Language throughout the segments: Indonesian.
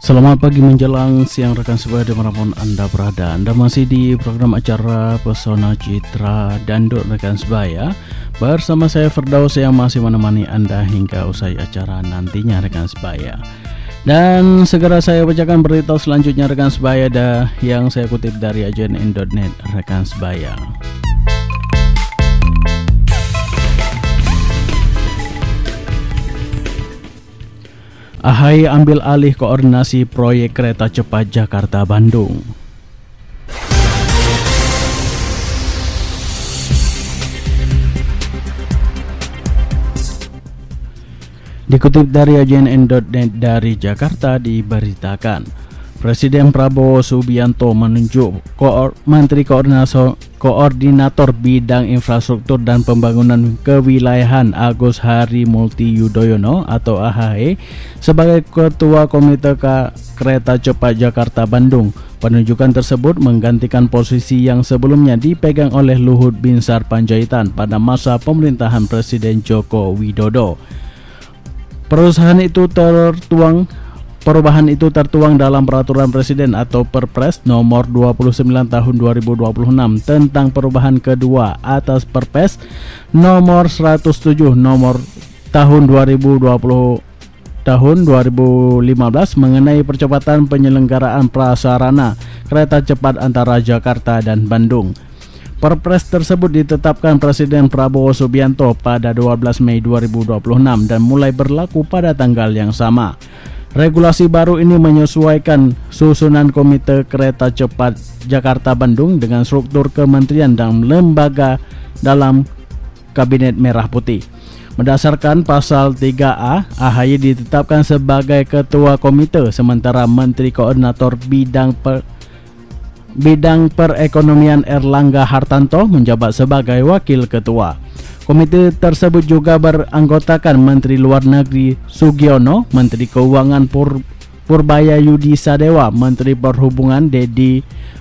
Selamat pagi menjelang siang rekan sebaya dimanapun Anda berada. Anda masih di program acara Pesona Citra Dangdut rekan sebaya. Bersama saya Firdaus yang masih menemani Anda hingga usai acara nantinya rekan sebaya. Dan segera saya bacakan berita selanjutnya rekan sebaya yang saya kutip dari ajnn.net rekan sebaya. AHY ambil alih koordinasi proyek kereta cepat Jakarta-Bandung. Dikutip dari ajnn.net dari Jakarta diberitakan, Presiden Prabowo Subianto menunjuk Menteri Koordinator Bidang Infrastruktur dan Pembangunan Kewilayahan Agus Harimulti Yudhoyono atau AHY sebagai Ketua Komite Kereta Cepat Jakarta-Bandung. Penunjukan tersebut menggantikan posisi yang sebelumnya dipegang oleh Luhut Binsar Panjaitan pada masa pemerintahan Presiden Joko Widodo. Perubahan itu tertuang dalam Peraturan Presiden atau Perpres nomor 29 tahun 2026 tentang perubahan kedua atas Perpres nomor 107 nomor tahun 2015 mengenai percepatan penyelenggaraan prasarana kereta cepat antara Jakarta dan Bandung. Perpres tersebut ditetapkan Presiden Prabowo Subianto pada 12 Mei 2026 dan mulai berlaku pada tanggal yang sama. Regulasi baru ini menyesuaikan susunan Komite Kereta Cepat Jakarta-Bandung dengan struktur kementerian dan lembaga dalam Kabinet Merah Putih. Berdasarkan pasal 3A, AHY ditetapkan sebagai Ketua Komite, sementara Menteri Koordinator Bidang Perekonomian Erlangga Hartanto menjabat sebagai Wakil Ketua. Komite tersebut juga beranggotakan Menteri Luar Negeri Sugiono, Menteri Keuangan Purbaya Yudi Sadewa, Menteri Perhubungan Dedi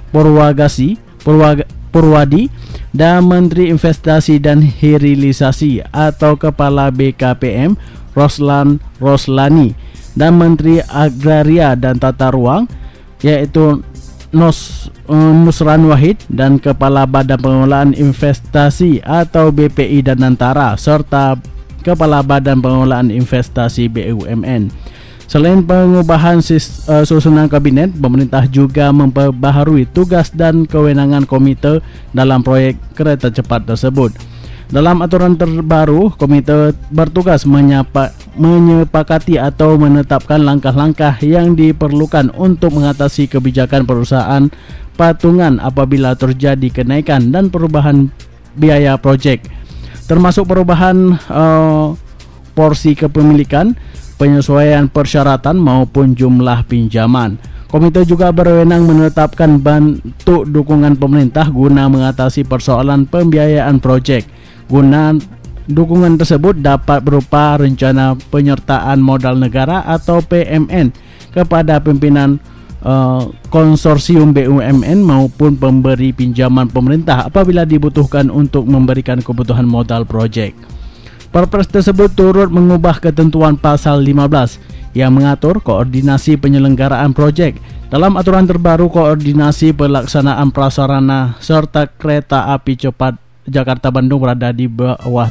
Purwadi, dan Menteri Investasi dan Hilirisasi atau Kepala BKPM Roslan Roslani, dan Menteri Agraria dan Tata Ruang yaitu Nusran Wahid, dan Kepala Badan Pengelolaan Investasi atau BPI Danantara, serta Kepala Badan Pengelolaan Investasi BUMN. Selain pengubahan susunan kabinet, pemerintah juga memperbaharui tugas dan kewenangan komite dalam proyek kereta cepat tersebut. Dalam aturan terbaru, komite bertugas menyepakati atau menetapkan langkah-langkah yang diperlukan untuk mengatasi kebijakan perusahaan patungan apabila terjadi kenaikan dan perubahan biaya proyek, termasuk perubahan porsi kepemilikan, penyesuaian persyaratan maupun jumlah pinjaman. Komite juga berwenang menetapkan bentuk dukungan pemerintah guna mengatasi persoalan pembiayaan proyek. Dukungan tersebut dapat berupa rencana penyertaan modal negara atau PMN kepada pimpinan konsorsium BUMN maupun pemberi pinjaman pemerintah apabila dibutuhkan untuk memberikan kebutuhan modal proyek. Perpres tersebut turut mengubah ketentuan pasal 15 yang mengatur koordinasi penyelenggaraan proyek. Dalam aturan terbaru, koordinasi pelaksanaan prasarana serta kereta api cepat Jakarta-Bandung berada di bawah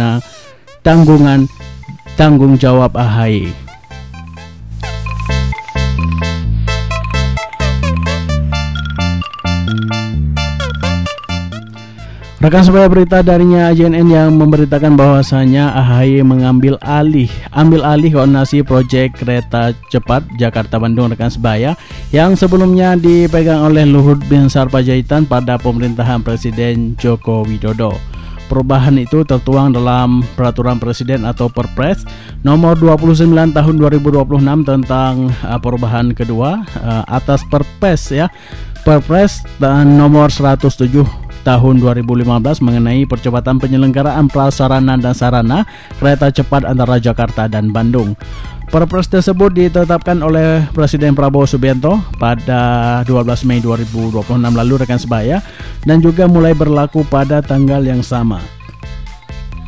tanggung jawab AHY. Rekan sebaya, berita darinya AJNN yang memberitakan bahwasanya AHY ambil alih koordinasi proyek kereta cepat Jakarta-Bandung rekan sebaya yang sebelumnya dipegang oleh Luhut Binsar Panjaitan pada pemerintahan Presiden Joko Widodo. Perubahan itu tertuang dalam Peraturan Presiden atau Perpres nomor 29 tahun 2026 tentang perubahan kedua atas Perpres nomor 107 tahun 2015 mengenai percepatan penyelenggaraan prasarana dan sarana kereta cepat antara Jakarta dan Bandung. Perpres tersebut ditetapkan oleh Presiden Prabowo Subianto pada 12 Mei 2026 lalu rekan sebaya dan juga mulai berlaku pada tanggal yang sama.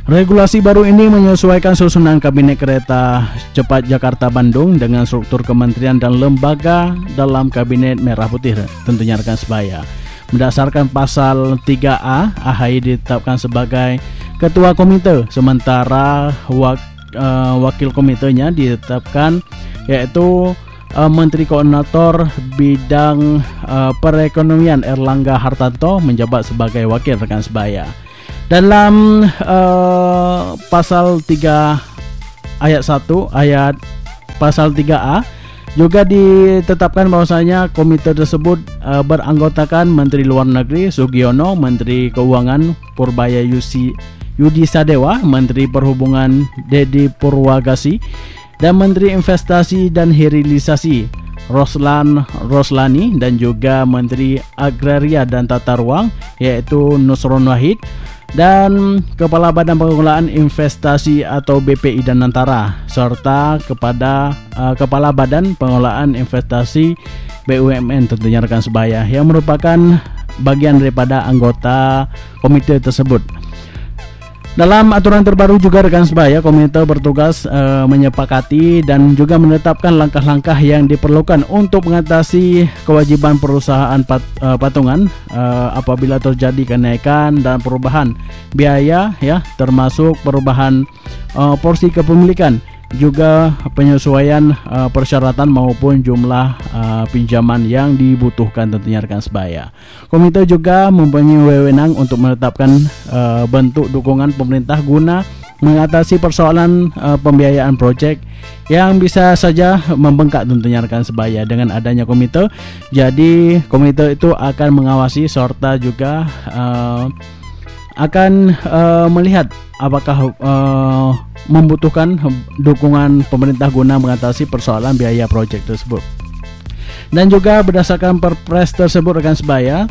Regulasi baru ini menyesuaikan susunan Kabinet Kereta Cepat Jakarta-Bandung dengan struktur kementerian dan lembaga dalam Kabinet Merah Putih, tentunya rekan sebaya. Berdasarkan pasal 3A, AHY ditetapkan sebagai Ketua Komite, sementara wakil komitenya ditetapkan yaitu Menteri Koordinator Bidang Perekonomian Erlangga Hartarto menjabat sebagai wakil rekan sebaya. Dalam pasal 3 ayat 1 ayat pasal 3A juga ditetapkan bahwasanya komite tersebut beranggotakan Menteri Luar Negeri Sugiono, Menteri Keuangan Purbaya Yudi Sadewa, Menteri Perhubungan Dedi Purwagasi, dan Menteri Investasi dan Hilirisasi Roslani, dan juga Menteri Agraria dan Tata Ruang yaitu Nusron Wahid, dan Kepala Badan Pengelolaan Investasi atau BPI dan Antara, serta kepada Kepala Badan Pengelolaan Investasi BUMN, tentunya rekan sebaya, yang merupakan bagian daripada anggota komite tersebut. Dalam aturan terbaru juga rekan sebaya, komite bertugas menyepakati dan juga menetapkan langkah-langkah yang diperlukan untuk mengatasi kewajiban perusahaan patungan apabila terjadi kenaikan dan perubahan biaya ya, termasuk perubahan porsi kepemilikan, juga penyesuaian persyaratan maupun jumlah pinjaman yang dibutuhkan, tentunya rekan sebaya. Komite juga mempunyai wewenang untuk menetapkan bentuk dukungan pemerintah guna mengatasi persoalan pembiayaan proyek yang bisa saja membengkak, tentunya rekan sebaya. Dengan adanya komite, jadi komite itu akan mengawasi serta juga akan melihat apakah membutuhkan dukungan pemerintah guna mengatasi persoalan biaya proyek tersebut. Dan juga berdasarkan Perpres tersebut rekan sebaya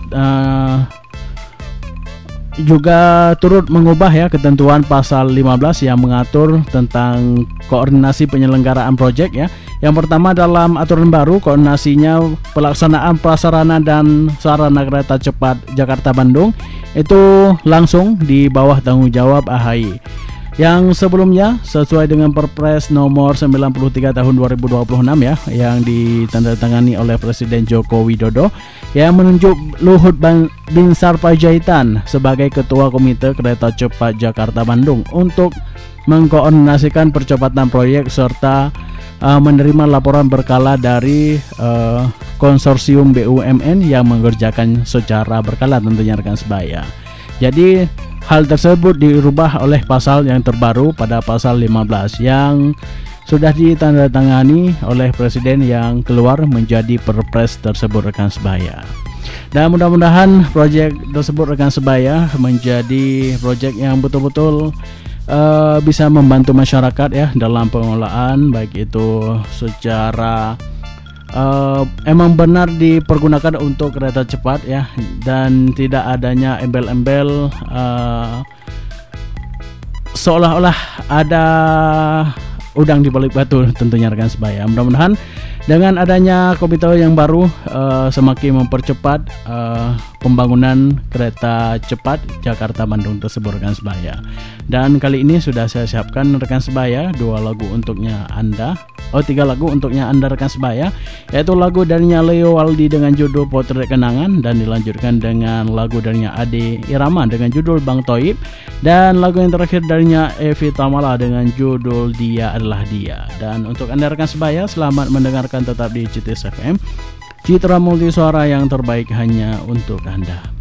juga turut mengubah ya ketentuan pasal 15 yang mengatur tentang koordinasi penyelenggaraan proyek ya. Yang pertama, dalam aturan baru koordinasinya pelaksanaan prasarana dan sarana kereta cepat Jakarta-Bandung itu langsung di bawah tanggung jawab AHY. Yang sebelumnya sesuai dengan Perpres nomor 93 tahun 2026 ya, yang ditandatangani oleh Presiden Joko Widodo, yang menunjuk Luhut Binsar Panjaitan sebagai Ketua Komite Kereta Cepat Jakarta-Bandung untuk mengkoordinasikan percepatan proyek serta menerima laporan berkala dari konsorsium BUMN yang mengerjakan secara berkala, tentunya rekan sebaya. Jadi hal tersebut dirubah oleh pasal yang terbaru pada pasal 15 yang sudah ditandatangani oleh Presiden yang keluar menjadi Perpres tersebut rekan sebaya. Dan mudah-mudahan proyek tersebut rekan sebaya menjadi proyek yang betul-betul bisa membantu masyarakat ya dalam pengelolaan, baik itu secara emang benar dipergunakan untuk kereta cepat ya, dan tidak adanya embel-embel seolah-olah ada udang di balik batu, tentunya rekan sebaya. Mudah-mudahan dengan adanya komite yang baru semakin mempercepat pembangunan kereta cepat Jakarta-Bandung tersebut rekan sebaya. Dan kali ini sudah saya siapkan rekan sebaya 3 lagu untuknya Anda rekan sebaya, yaitu lagu darinya Leo Waldi dengan judul Potret Kenangan, dan dilanjutkan dengan lagu darinya Ade Irama dengan judul Bang Toib, dan lagu yang terakhir darinya Evi Tamala dengan judul Dia Adalah Dia. Dan untuk Anda rekan sebaya, selamat mendengarkan tetap di CITIS FM, Citra Multi Suara yang terbaik hanya untuk Anda.